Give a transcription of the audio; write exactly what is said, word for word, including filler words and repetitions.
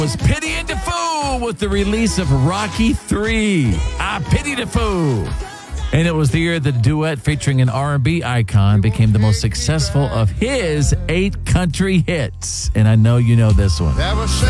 Was Pity and Defoe with the release of Rocky three. Ah, Pity Defoe. And it was the year the duet featuring an R and B icon became the most successful of his eight country hits. And I know you know this one. Never say